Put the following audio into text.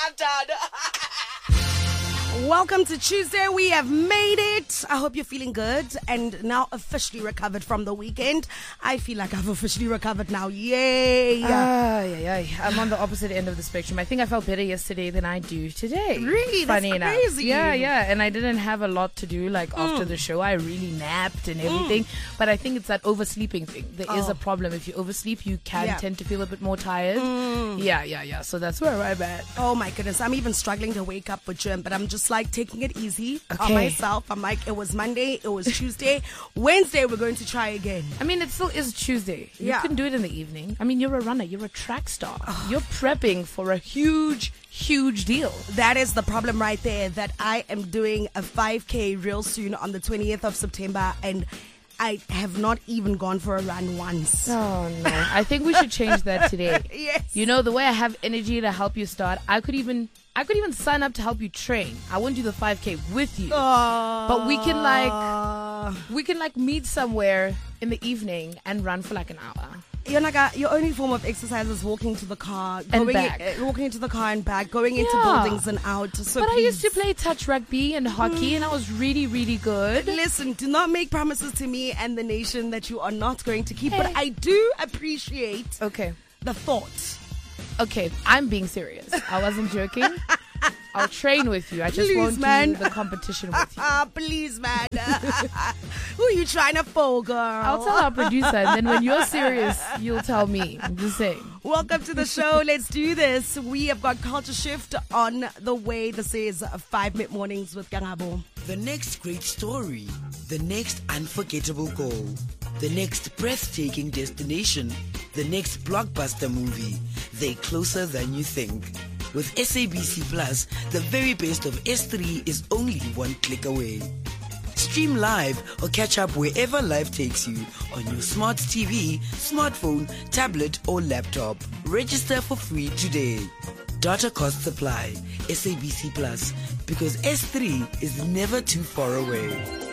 Welcome to Tuesday. We have made it. I hope you're feeling good and now officially recovered from the weekend. I feel like I've officially recovered now. Yay. I'm on the opposite end of the spectrum. I think I felt better yesterday than I do today. Really? Funny That's enough. crazy. Yeah. And I didn't have a lot to do after the show. I really napped and everything. But I think it's that oversleeping thing. There is a problem. If you oversleep, you can tend to feel a bit more tired. Yeah. So that's where I'm at. Oh my goodness. I'm even struggling to wake up for gym, but I'm just like taking it easy on myself. I'm like, it was Monday, it was Tuesday, Wednesday we're going to try again. I mean, it still is Tuesday. You can do it in the evening. I mean, you're a runner, you're a track star. You're prepping for a huge deal. That is the problem right there, that I am doing a 5K real soon on the 20th of September and I have not even gone for a run once. Oh no. I think we should change that today. Yes. You know, the way I have energy to help you start, I could even sign up to help you train. I won't do the 5K with you. But we can meet somewhere in the evening and run for like an hour. Your only form of exercise is walking to the car, walking into the car and back, going into buildings and out. So but I used to play touch rugby and hockey, and I was really, really good. Listen, do not make promises to me and the nation that you are not going to keep. But I do appreciate the thought. Okay, I'm being serious. I wasn't joking. I'll train with you. I just won't do the competition with you. Please, man. Who are you trying to fool, girl? I'll tell our producer, and then when you're serious, you'll tell me. I'm just saying. Welcome to the show. Let's do this. We have got Culture Shift on the way. This is 5 Mid-Mornings with Kangabo. The next great story, the next unforgettable goal, the next breathtaking destination, the next blockbuster movie. They're closer than you think. With SABC Plus, the very best of S3 is only one click away. Stream live or catch up wherever life takes you on your smart TV, smartphone, tablet or laptop. Register for free today. Data costs apply. SABC Plus, because S3 is never too far away.